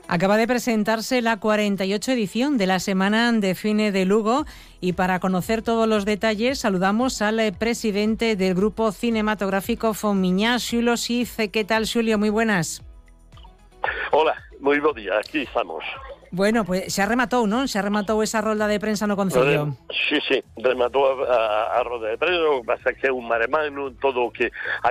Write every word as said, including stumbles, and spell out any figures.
Acaba de presentarse la cuarenta y ocho edición de la Semana de Cine de Lugo y para conocer todos los detalles saludamos al presidente del Grupo Cinematográfico Fomiñá, Xulio Siz. ¿Qué tal, Xulio? Muy buenas. Hola, muy buen día, aquí estamos. Bueno, pues se ha rematado, ¿no? Se ha rematado esa rolda de prensa no Concello. Sí, sí, remató a, a, a rolda de prensa, lo que pasa es que es un mare magnum, todo que